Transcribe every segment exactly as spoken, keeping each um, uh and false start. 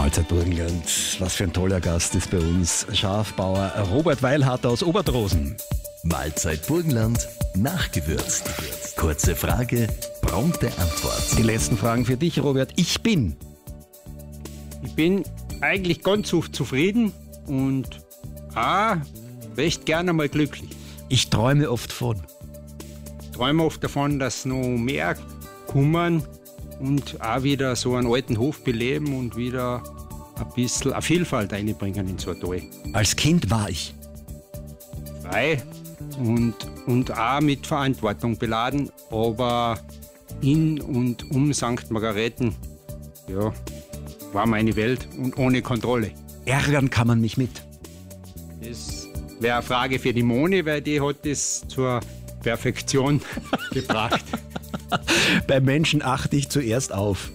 Mahlzeit Burgenland, was für ein toller Gast ist bei uns. Schafbauer Robert Weilharter aus Obertrosen. Mahlzeit Burgenland, nachgewürzt. Kurze Frage, prompte Antwort. Die letzten Fragen für dich, Robert. Ich bin. Ich bin eigentlich ganz zufrieden und auch recht gerne mal glücklich. Ich träume oft von. Ich träume oft davon, dass noch mehr kommen und auch wieder so einen alten Hof beleben und wieder ein bisschen eine Vielfalt einbringen in so ein Tal. Als Kind war ich frei und, und auch mit Verantwortung beladen, aber in und um Sankt Margareten, ja, war meine Welt und ohne Kontrolle. Ärgern kann man mich mit. Das wäre eine Frage für die Moni, weil die hat das zur Perfektion gebracht. Bei Menschen achte ich zuerst auf.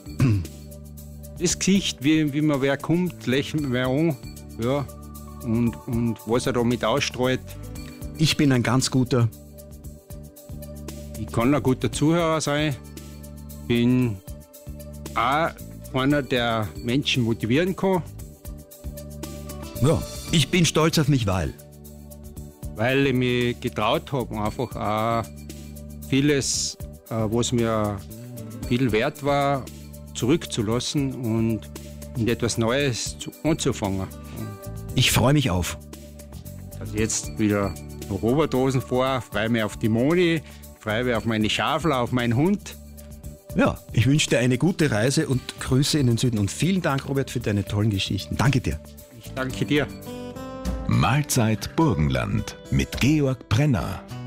Das Gesicht, wie, wie man wer kommt, lächelt wer an, ja, und, und was er damit ausstrahlt. Ich bin ein ganz guter. Ich kann ein guter Zuhörer sein, bin auch einer, der Menschen motivieren kann. Ja, ich bin stolz auf mich, weil. Weil ich mich getraut habe, einfach auch vieles, was mir viel wert war, zurückzulassen und, und etwas Neues zu, anzufangen. Ich freue mich auf. Dass ich jetzt wieder nach Obertrosen fahre, freue mich auf die Moni, freue mich auf meine Schafel, auf meinen Hund. Ja, ich wünsche dir eine gute Reise und Grüße in den Süden. Und vielen Dank, Robert, für deine tollen Geschichten. Danke dir. Ich danke dir. Mahlzeit Burgenland mit Georg Brenner.